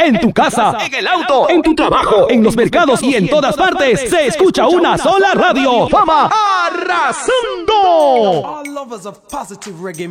En tu casa, en el auto, en tu trabajo, en los mercados y en todas partes se escucha una sola radio. Fama arrasando.